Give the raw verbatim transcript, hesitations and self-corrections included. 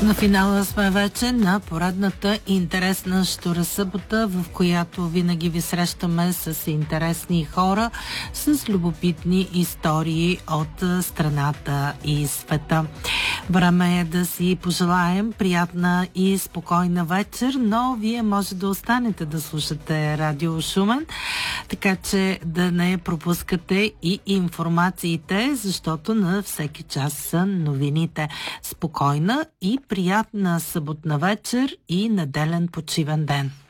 На финала сме вече на поредната интересна Штура събота, в която винаги ви срещаме с интересни хора, с любопитни истории от страната и света. Време е да си пожелаем приятна и спокойна вечер, но вие може да останете да слушате Радио Шумен, така че да не пропускате и информациите, защото на всеки час са новините. Спокойна и приятна съботна вечер и неделен почивен ден.